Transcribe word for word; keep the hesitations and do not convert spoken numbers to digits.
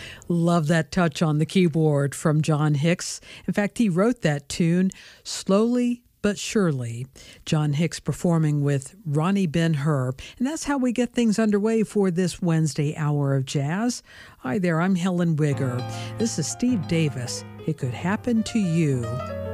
Love that touch on the keyboard from John Hicks. In fact, he wrote that tune slowly but surely. John Hicks performing with Ronnie Ben-Hur. And that's how we get things underway for this Wednesday hour of jazz. Hi there, I'm Helen Wigger. This is Steve Davis. It Could Happen to You.